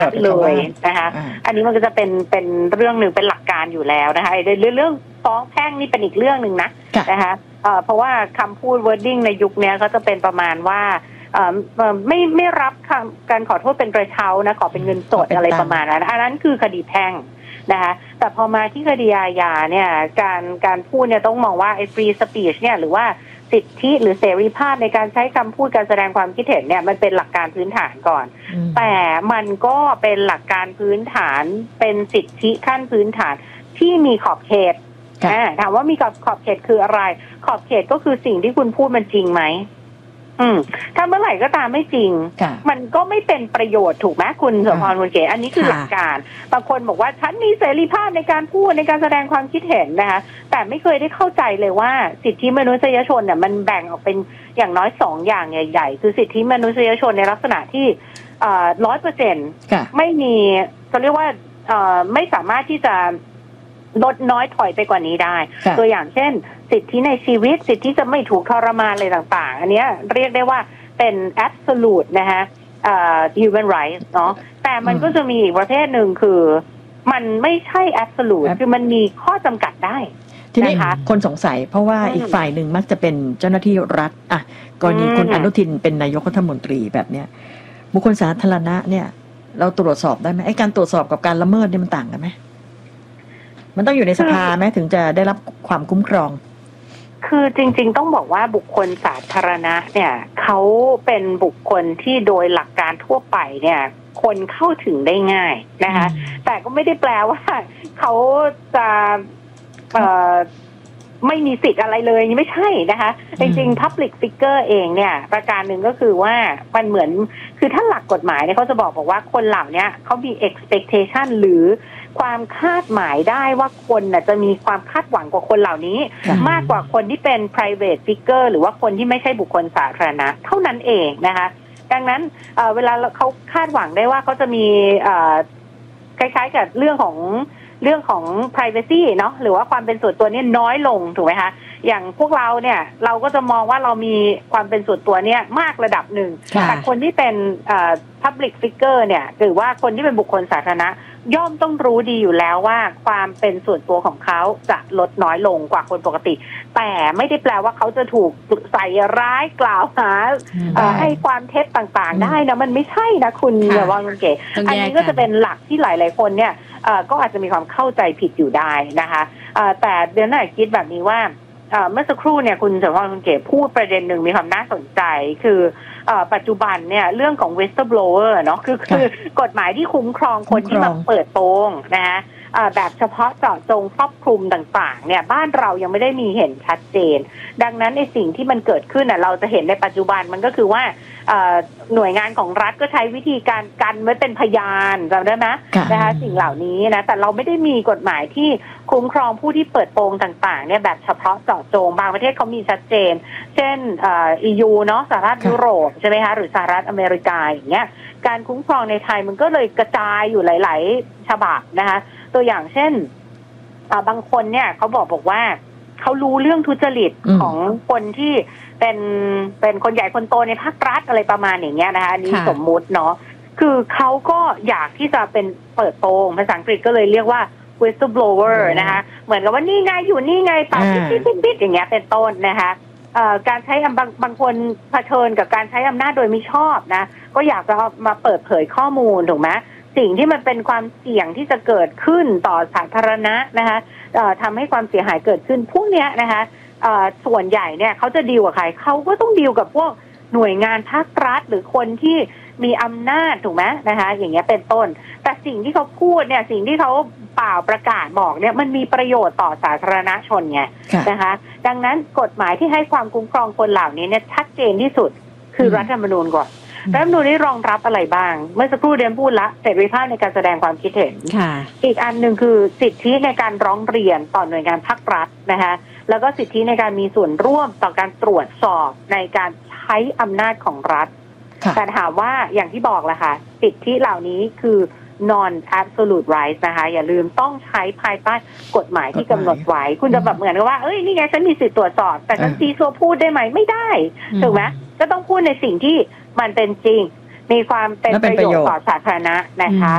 เลยนะคะอันนี้มันก็จะเป็นเรื่องหนึ่งเป็นหลักการอยู่แล้วนะคะเรื่องฟ้องแพ่งนี่เป็นอีกเรื่องหนึ่งนะคะเพราะว่าคำพูด wording ในยุคนี้ก็จะเป็นประมาณว่าไม่รับการขอโทษเป็นกระเช้านะขอเป็นเงินสดอะไรประมาณนั้นอันนั้นคือคดีแพ่งนะคะแต่พอมาที่คดีอาญาเนี่ยการพูดเนี่ยต้องมองว่าไอ้ free speech เนี่ยหรือว่าสิทธิหรือเสรีภาพในการใช้คำพูดการแสดงความคิดเห็นเนี่ยมันเป็นหลักการพื้นฐานก่อนแต่มันก็เป็นหลักการพื้นฐานเป็นสิทธิขั้นพื้นฐานที่มีขอบเขตถามว่ามีขอบเขตคืออะไรขอบเขตก็คือสิ่งที่คุณพูดมันจริงไหมถ้าเมื่อไหร่ก็ตามไม่จริงมันก็ไม่เป็นประโยชน์ถูกไหมคุณสมพรคุณเก๋อันนี้คือหลักการบางคนบอกว่าฉันมีเสรีภาพในการพูดในการแสดงความคิดเห็นนะคะแต่ไม่เคยได้เข้าใจเลยว่าสิทธิมนุษยชนเนี่ยมันแบ่งออกเป็นอย่างน้อย2อย่างใหญ่ๆคือสิทธิมนุษยชนในลักษณะที่100%ไม่มีเขาเรียกว่าไม่สามารถที่จะลดน้อยถอยไปกว่านี้ได้ตัวอย่างเช่นสิทธิในชีวิตสิทธิจะไม่ถูกทรมานอะไรต่างๆอันนี้เรียกได้ว่าเป็น absolute นะคะhuman rights เนาะแต่มันก็จะมีอีกประเภทหนึ่งคือมันไม่ใช่ absolute คือมันมีข้อจำกัดได้ทีนี้คนสงสัยเพราะว่าอีกฝ่ายหนึ่งมักจะเป็นเจ้าหน้าที่รัฐกรณีคุณอนุทินเป็นนายกรัฐมนตรีแบบเนี้ยบุคคลสาธารณะเนี่ยเราตรวจสอบได้ไหมไอ้การตรวจสอบกับการละเมิดเนี่ยมันต่างกันไหมมันต้องอยู่ในสภาไหมถึงจะได้รับความคุ้มครองคือจริงๆต้องบอกว่าบุคคลสาธารณะเนี่ยเขาเป็นบุคคลที่โดยหลักการทั่วไปเนี่ยคนเข้าถึงได้ง่ายนะคะแต่ก็ไม่ได้แปลว่าเขาจะไม่มีสิทธิ์อะไรเลยไม่ใช่นะคะจริงๆ public figure เองเนี่ยประการหนึ่งก็คือว่ามันเหมือนคือถ้าหลักกฎหมายเนี่ยเขาจะบอกว่าคนเหล่านี้เขามี expectation หรือความคาดหมายได้ว่าคนน่ะจะมีความคาดหวังกว่าคนเหล่านี้มากกว่าคนที่เป็น private figure หรือว่าคนที่ไม่ใช่บุคคลสาธารณะเท่านั้นเองนะคะดังนั้นเวลาเขาคาดหวังได้ว่าเขาจะมีคล้ายๆกับเรื่องของ privacy เนาะหรือว่าความเป็นส่วนตัวเนี่ยน้อยลงถูกไหมคะอย่างพวกเราเนี่ยเราก็จะมองว่าเรามีความเป็นส่วนตัวเนี่ยมากระดับหนึ่งแต่คนที่เป็นpublic figure เนี่ยหรือว่าคนที่เป็นบุคคลสาธารณะย่อมต้องรู้ดีอยู่แล้วว่าความเป็นส่วนตัวของเขาจะลดน้อยลงกว่าคนปกติแต่ไม่ได้แปลว่าเขาจะถูกใส่ร้ายกล่าวหาให้ความเท็จต่างๆได้นะมันไม่ใช่นะคุณวอนเก๋อันนี้ก็จะเป็นหลักที่หลายๆคนเนี่ยก็อาจจะมีความเข้าใจผิดอยู่ได้นะคะแต่เดี๋ยวน่าคิดแบบนี้ว่าเมื่อสักครู่เนี่ยคุณสมพรคุณเก๋พูดประเด็นหนึ่งมีความน่าสนใจคือปัจจุบันเนี่ยเรื่องของ whistleblower เนาะคือกฎหมายที่คุ้มครองคนที่มาเปิดโปงนะคะแบบเฉพาะเจาะจงครอบคลุมต่างๆเนี่ยบ้านเรายังไม่ได้มีเห็นชัดเจนดังนั้นในสิ่งที่มันเกิดขึ้นเราจะเห็นในปัจจุบันมันก็คือว่าหน่วยงานของรัฐก็ใช้วิธีการกันไว้เป็นพยานจำได้ไหมนะคะสิ่งเหล่านี้นะแต่เราไม่ได้มีกฎหมายที่คุ้มครองผู้ที่เปิดโปงต่างๆเนี่ยแบบเฉพาะเจาะจงบางประเทศเขามีชัดเจนเช่นEU เนาะสหรัฐยุโรปใช่ไหมคะหรือสหรัฐอเมริกาอย่างเงี้ยการคุ้มครองในไทยมันก็เลยกระจายอยู่หลายๆฉบับนะคะตัวอย่างเช่นบางคนเนี่ยเขาบอกว่าเขารู้เรื่องทุจริตของคนที่เป็นคนใหญ่คนโตในภาครัฐอะไรประมาณอย่างเงี้ยนะคะอันนี้สมมุติเนาะคือเขาก็อยากที่จะเป็นเปิดโปงภาษาอังกฤษก็เลยเรียกว่า whistleblower นะคะเหมือนกับว่านี่ไงอยู่นี่ไงปากปิ๊ดอย่างเงี้ยเป็นต้นนะคะการใช้บางคนเผชิญกับการใช้อำนาจโดยมิชอบนะก็อยากจะมาเปิดเผยข้อมูลถูกไหมสิ่งที่มันเป็นความเสี่ยงที่จะเกิดขึ้นต่อสาธารณะนะคะทำให้ความเสียหายเกิดขึ้นพวกเนี้ยนะคะส่วนใหญ่เนี่ยเขาจะดีลกับใครเขาก็ต้องดีลกับพวกหน่วยงานภาครัฐหรือคนที่มีอำนาจถูกไหมนะคะอย่างเงี้ยเป็นต้นแต่สิ่งที่เขาพูดเนี่ยสิ่งที่เขาเปล่าประกาศบอกเนี่ยมันมีประโยชน์ต่อสาธารณชนไงนะคะดังนั้นกฎหมายที่ให้ความคุ้มครองคนเหล่านี้เนี่ยชัดเจนที่สุดคือรัฐธรรมนูญก่อนรัฐธรรมนูญนี้รองรับอะไรบ้างเมื่อสักครู่เรียนพูดละเสรีภาพในการแสดงความคิดเห็นอีกอันหนึ่งคือสิทธิในการร้องเรียนต่อหน่วยงานภาครัฐนะคะแล้วก็สิทธิในการมีส่วนร่วมต่อการตรวจสอบในการใช้อำนาจของรัฐแต่ถามว่าอย่างที่บอกแหละค่ะสิทธิเหล่านี้คือ non absolute rights นะคะอย่าลืมต้องใช้ภายใต้กฎหมายที่กำหนดไว้คุณจะแบบเหมือนกับว่าเอ้ยนี่ไงฉันมีสิทธิตรวจสอบแต่ฉันตีตัวพูดได้ไหมไม่ได้ถูกไหมก็ต้องพูดในสิ่งที่มันเป็นจริงมีความเป็นประโยชน์ต่อสาธารณะนะคะ